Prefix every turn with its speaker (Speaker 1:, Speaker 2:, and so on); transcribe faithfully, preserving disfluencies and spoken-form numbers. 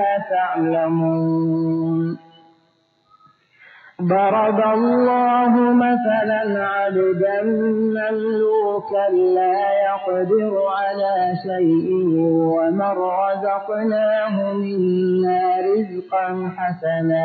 Speaker 1: تعلمون. ضرب الله مثلا عبدا مملوكا لا يقدر على شيء ومن رزقناه منا رزقا حسنا